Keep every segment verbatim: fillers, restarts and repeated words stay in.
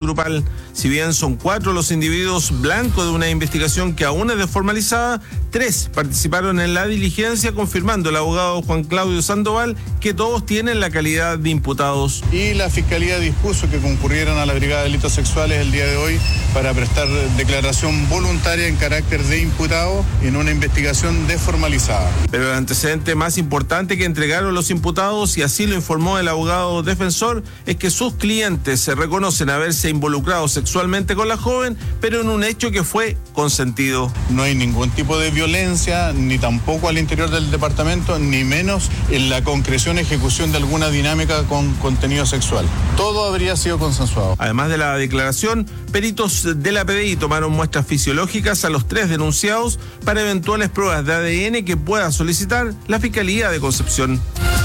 grupal. Si bien son cuatro los individuos blancos de una investigación que aún es desformalizada, tres participaron en la diligencia, confirmando el abogado Juan Claudio Sandoval que todos tienen la calidad de imputados. Y la Fiscalía dispuso que concurrieran a la Brigada de Delitos Sexuales el día de hoy para prestar declaración voluntaria en carácter de imputado en una investigación desformalizada. Pero el antecedente más importante que entregaron los imputados, y así lo informó el abogado defensor, es que sus clientes se reconocen haberse involucrado sexualmente con la joven, pero en un hecho que fue consentido. No hay ningún tipo de violencia, ni tampoco al interior del departamento, ni menos en la concreción y ejecución de alguna dinámica con contenido sexual. Todo habría sido consensuado. Además de la declaración, peritos de la P D I tomaron muestras fisiológicas a los tres denunciados para eventuales pruebas de A D N que pueda solicitar la Fiscalía de Concepción.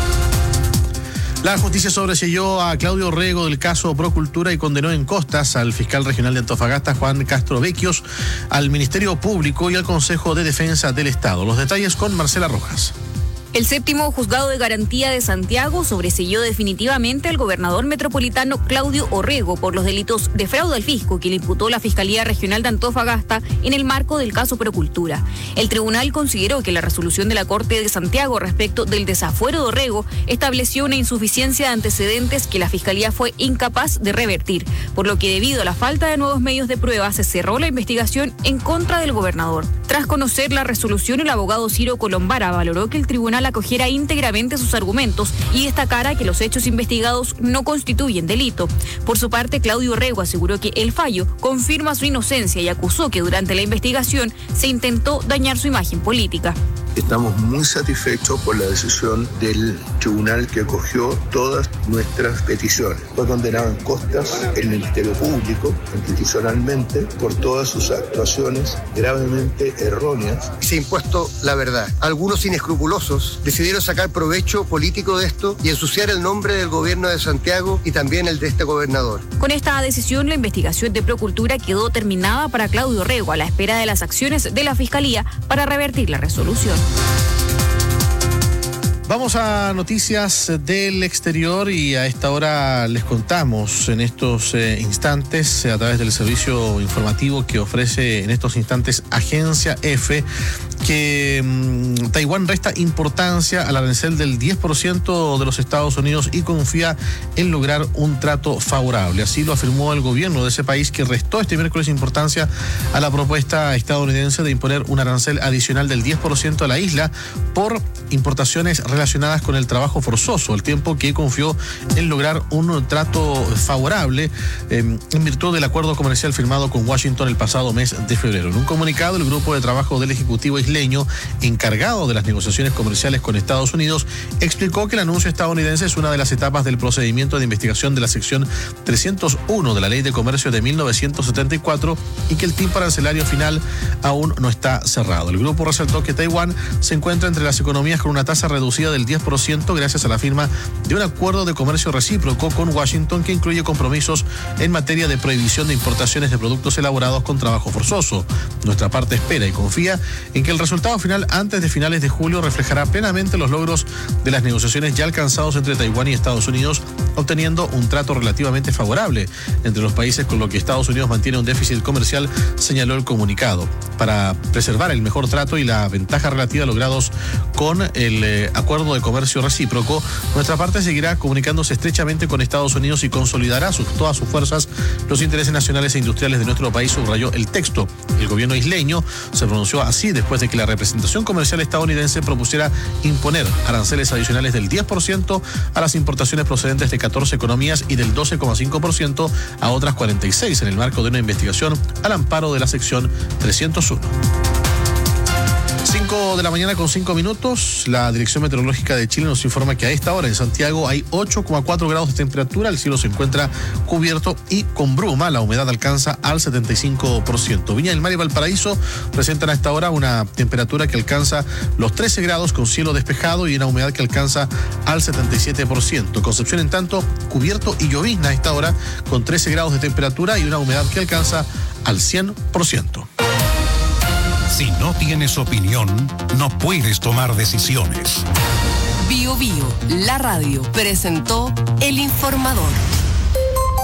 La justicia sobreseyó a Claudio Orrego del caso Procultura y condenó en costas al fiscal regional de Antofagasta, Juan Castro Vecchios, al Ministerio Público y al Consejo de Defensa del Estado. Los detalles con Marcela Rojas. El séptimo juzgado de garantía de Santiago sobreseyó definitivamente al gobernador metropolitano Claudio Orrego por los delitos de fraude al fisco que le imputó la Fiscalía Regional de Antofagasta en el marco del caso Procultura. El tribunal consideró que la resolución de la Corte de Santiago respecto del desafuero de Orrego estableció una insuficiencia de antecedentes que la Fiscalía fue incapaz de revertir, por lo que debido a la falta de nuevos medios de prueba se cerró la investigación en contra del gobernador. Tras conocer la resolución, el abogado Ciro Colombara valoró que el tribunal acogiera íntegramente sus argumentos y destacara que los hechos investigados no constituyen delito. Por su parte, Claudio Orrego aseguró que el fallo confirma su inocencia y acusó que durante la investigación se intentó dañar su imagen política. Estamos muy satisfechos por la decisión del tribunal que acogió todas nuestras peticiones. Fue condenado en costas el Ministerio Público institucionalmente por todas sus actuaciones gravemente erróneas. Se ha impuesto la verdad. Algunos inescrupulosos decidieron sacar provecho político de esto y ensuciar el nombre del gobierno de Santiago y también el de este gobernador. Con esta decisión, la investigación de Procultura quedó terminada para Claudio Orrego, a la espera de las acciones de la Fiscalía para revertir la resolución. Vamos a noticias del exterior y a esta hora les contamos en estos eh, instantes, a través del servicio informativo que ofrece en estos instantes Agencia F, que mmm, Taiwán resta importancia al arancel del diez por ciento de los Estados Unidos y confía en lograr un trato favorable. Así lo afirmó el gobierno de ese país, que restó este miércoles importancia a la propuesta estadounidense de imponer un arancel adicional del diez por ciento a la isla por importaciones relacionadas con el trabajo forzoso, al tiempo que confió en lograr un trato favorable eh, en virtud del acuerdo comercial firmado con Washington el pasado mes de febrero. En un comunicado, el grupo de trabajo del Ejecutivo isleño, encargado de las negociaciones comerciales con Estados Unidos, explicó que el anuncio estadounidense es una de las etapas del procedimiento de investigación de la sección trescientos uno de la Ley de Comercio de mil novecientos setenta y cuatro y que el tipo arancelario final aún no está cerrado. El grupo resaltó que Taiwán se encuentra entre las economías con una tasa reducida del diez por ciento gracias a la firma de un acuerdo de comercio recíproco con Washington que incluye compromisos en materia de prohibición de importaciones de productos elaborados con trabajo forzoso. Nuestra parte espera y confía en que el resultado final antes de finales de julio reflejará plenamente los logros de las negociaciones ya alcanzados entre Taiwán y Estados Unidos, obteniendo un trato relativamente favorable entre los países, con lo que Estados Unidos mantiene un déficit comercial, señaló el comunicado. Para preservar el mejor trato y la ventaja relativa logrados con el eh, acuerdo de comercio recíproco, nuestra parte seguirá comunicándose estrechamente con Estados Unidos y consolidará sus, todas sus fuerzas los intereses nacionales e industriales de nuestro país, subrayó el texto. El gobierno isleño se pronunció así después de que la representación comercial estadounidense propusiera imponer aranceles adicionales del diez por ciento a las importaciones procedentes de catorce economías y del doce coma cinco por ciento a otras cuarenta y seis en el marco de una investigación al amparo de la sección trescientos uno. cinco de la mañana con cinco minutos. La Dirección Meteorológica de Chile nos informa que a esta hora en Santiago hay ocho coma cuatro grados de temperatura, el cielo se encuentra cubierto y con bruma, la humedad alcanza al setenta y cinco por ciento. Viña del Mar y Valparaíso presentan a esta hora una temperatura que alcanza los trece grados con cielo despejado y una humedad que alcanza al setenta y siete por ciento. Concepción, en tanto, cubierto y llovizna a esta hora con trece grados de temperatura y una humedad que alcanza al cien por ciento. Si no tienes opinión, no puedes tomar decisiones. Bio Bio, la radio, presentó El Informador.